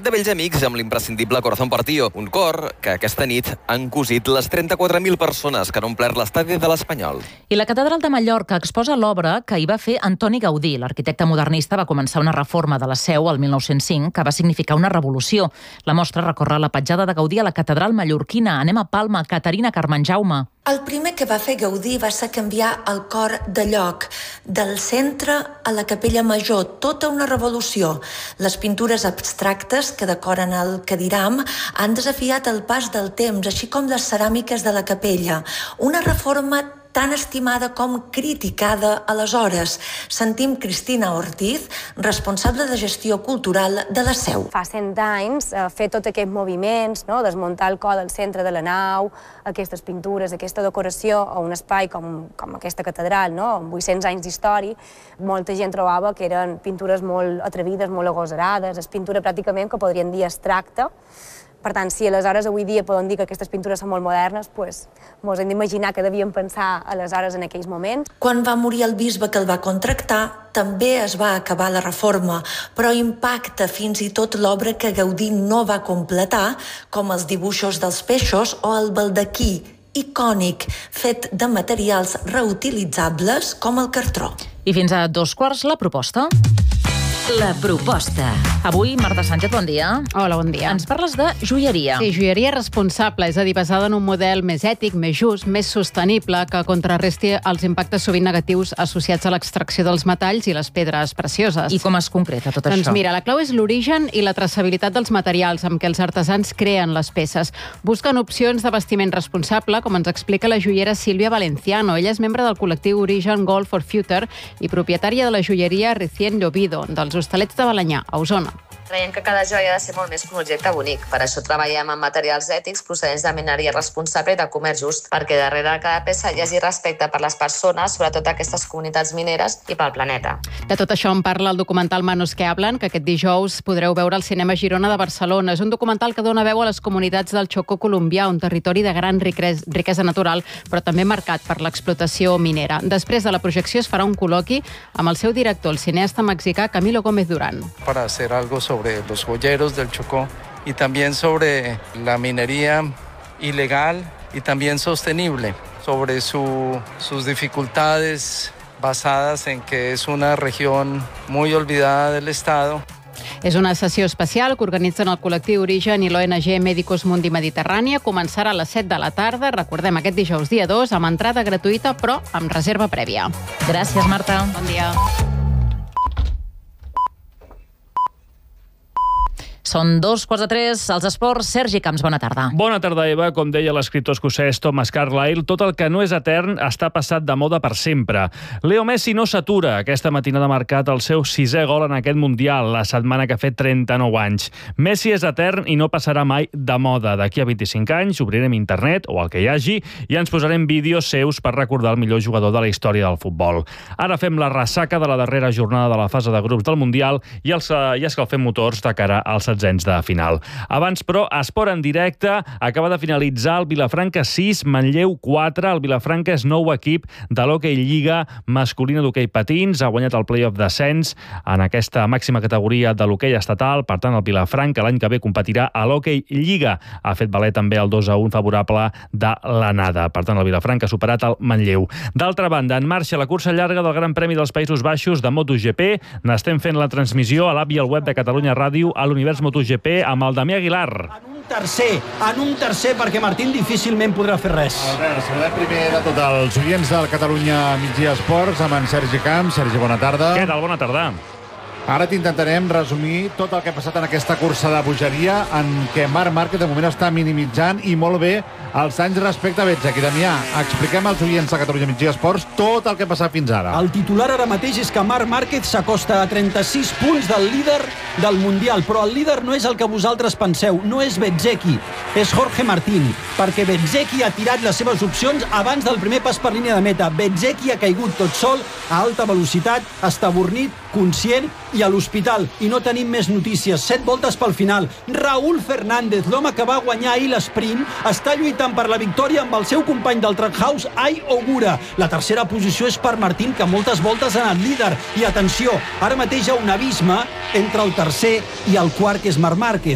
de vells amics amb l'imprescindible Corazón Partido, un cor que aquesta nit han cosit les 34.000 persones que han omplert l'estadi de l'Espanyol. I la Catedral de Mallorca exposa l'obra que hi va fer Antoni Gaudí. L'arquitecte modernista va començar una reforma de la seu el 1905 que va significar una revolució. La mostra recorre la petjada de Gaudí a la Catedral mallorquina. Anem a Palma. Caterina Carmenjaume. El primer que va fer Gaudí va ser canviar el cor de lloc, del centre a la capella major, tota una revolució. Les pintures abstractes que decoren el cadiram han desafiat el pas del temps, així com les ceràmiques de la capella. Una reforma tan estimada com criticada aleshores. Sentim Cristina Ortiz, responsable de gestió cultural de la seu. Fa 100 anys, fer tots aquests moviments, desmuntar el cor del centre de la nau, aquestes pintures, aquesta decoració a un espai com aquesta catedral, amb 800 anys d'història, molta gent trobava que eren pintures molt atrevides, molt agosarades, és pintura pràcticament que podríem dir abstracta. Per tant, si aleshores avui dia podem dir que aquestes pintures són molt modernes, doncs ens hem d'imaginar que devíem pensar aleshores en aquells moments. Quan va morir el bisbe que el va contractar, també es va acabar la reforma, però impacta fins i tot l'obra que Gaudí no va completar, com els dibuixos dels peixos o el baldaquí icònic, fet de materials reutilitzables com el cartró. I fins a 2:15, la proposta. La proposta. Avui, Marta Sánchez, bon dia. Hola, bon dia. Ens parles de joieria. Sí, joieria responsable, és a dir, basada en un model més ètic, més just, més sostenible, que contrarresti els impactes sovint negatius associats a l'extracció dels metalls i les pedres precioses. I com es concreta tot això? Doncs mira, la clau és l'origen i la traçabilitat dels materials amb què els artesans creen les peces. Busquen opcions de vestiment responsable, com ens explica la joiera Sílvia Valenciano. Ella és membre del col·lectiu Origen Gold for Future i propietària de la joieria Ricien Llobido, dels Hostalets de Balenyà, a Osona. Creiem que cada joia ha de ser molt més que un objecte bonic. Per això treballem amb materials ètics procedents de mineria responsable i de comerç just, perquè darrere de cada peça hi hagi respecte per les persones, sobretot aquestes comunitats mineres, i pel planeta. De tot això en parla el documental Manos que hablan, que aquest dijous podreu veure al Cinema Girona de Barcelona. És un documental que dona veu a les comunitats del Chocó colombià, un territori de gran riquesa natural, però també marcat per l'explotació minera. Després de la projecció es farà un col·loqui amb el seu director, el cineasta mexicà Camilo Gómez Durán. Para hacer algo sobre los joyeros del Chocó y también sobre la minería ilegal y también sostenible, sobre sus dificultades basadas en que es una región muy olvidada del Estado. És una sessió especial que organitzen el col·lectiu Origen i l'ONG Médicos Mundi Mediterrània. Començarà a les 7 de la tarda, recordem, aquest dijous dia 2, amb entrada gratuïta, però amb reserva prèvia. Gràcies, Marta. Bon dia. Són 2:15, als esports. Sergi Camps, bona tarda. Bona tarda, Eva. Com deia l'escriptor escocès Thomas Carlyle, tot el que no és etern està passat de moda per sempre. Leo Messi no s'atura. Aquesta matinada ha marcat el seu 6è gol en aquest Mundial, la setmana que ha fet 39 anys. Messi és etern i no passarà mai de moda. D'aquí a 25 anys obrirem internet, o el que hi hagi, i ens posarem vídeos seus per recordar el millor jugador de la història del futbol. Ara fem la ressaca de la darrera jornada de la fase de grups del Mundial i escalfem motors de cara als de final. Abans, però, esport en directe. Acaba de finalitzar el Vilafranca 6, Manlleu 4. El Vilafranca és nou equip de l'Hockey Lliga masculina d'hoquei patins. Ha guanyat el play-off d'ascens en aquesta màxima categoria de l'hoquei estatal. Per tant, el Vilafranca l'any que ve competirà a l'Hockey Lliga. Ha fet valer també el 2-1 favorable de l'anada. Per tant, el Vilafranca ha superat el Manlleu. D'altra banda, en marxa la cursa llarga del Gran Premi dels Països Baixos de MotoGP. N'estem fent la transmissió a l'app i al web de Catalunya Ràdio a l'Univers MotoGP amb el Damià Aguilar. En un tercer, perquè Martín difícilment podrà fer res. Saludem primer de tots els oients del Catalunya Migdia Esports amb en Sergi Camps. Sergi, bona tarda. Què tal? Bona tarda. Ara t'intentarem resumir tot el que ha passat en aquesta cursa de bogeria en què Marc Márquez de moment està minimitzant i molt bé els danys respecte a Bezzecchi. Damià, expliquem als oients de Catalunya Migdia Esports tot el que ha passat fins ara. El titular ara mateix és que Marc Márquez s'acosta a 36 punts del líder del Mundial, però el líder no és el que vosaltres penseu, no és Bezzecchi, és Jorge Martín, perquè Bezzecchi ha tirat les seves opcions abans del primer pas per línia de meta. Bezzecchi ha caigut tot sol, a alta velocitat, estabornit, conscient i a l'hospital. I no tenim més notícies. 7 voltes pel final. Raúl Fernández, l'home que va guanyar ahir l'esprint, està lluitant per la victòria amb el seu company del Trackhouse, Ai Ogura. La tercera posició és per Martín, que moltes voltes ha anat líder. I atenció, ara mateix hi ha un abisme entre el tercer i el quart, que és Marc Márquez.